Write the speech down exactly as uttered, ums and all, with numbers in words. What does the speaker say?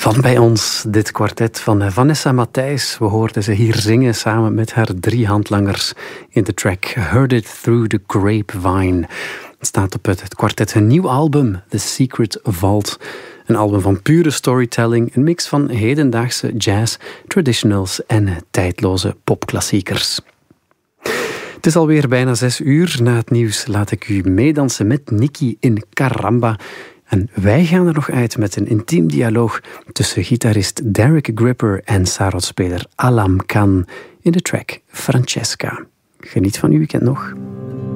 Van bij ons, dit kwartet van Vanessa Matthijs. We hoorden ze hier zingen samen met haar drie handlangers in de track Heard It Through the Grapevine. Het staat op het kwartet een nieuw album, The Secret Vault. Een album van pure storytelling, een mix van hedendaagse jazz, traditionals en tijdloze popklassiekers. Het is alweer bijna zes uur. Na het nieuws laat ik u meedansen met Nicky in Caramba. En wij gaan er nog uit met een intiem dialoog tussen gitarist Derek Gripper en sarotspeler Alam Khan in de track Francesca. Geniet van uw weekend nog.